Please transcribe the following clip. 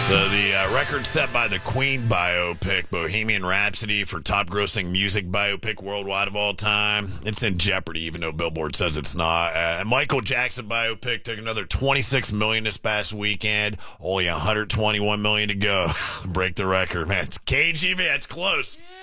So the record set by the Queen biopic, Bohemian Rhapsody, for top-grossing music biopic worldwide of all time, it's in jeopardy, even though Billboard says it's not. Michael Jackson biopic took another $26 million this past weekend. Only $121 million to go. Break the record, man. It's KGB. It's close.